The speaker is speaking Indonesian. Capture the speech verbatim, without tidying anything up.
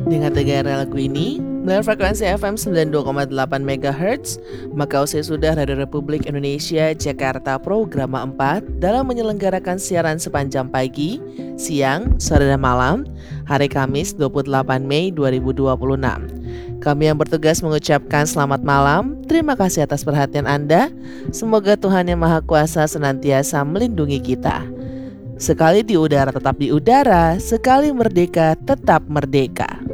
Dengan dengar lagu ini melalui frekuensi F M sembilan puluh dua koma delapan megahertz, maka usai sudah Radio Republik Indonesia Jakarta Program empat dalam menyelenggarakan siaran sepanjang pagi, siang, sore dan malam, hari Kamis dua puluh delapan Mei dua ribu dua puluh enam. Kami yang bertugas mengucapkan selamat malam, terima kasih atas perhatian Anda. Semoga Tuhan Yang Maha Kuasa senantiasa melindungi kita. Sekali di udara tetap di udara, sekali merdeka tetap merdeka.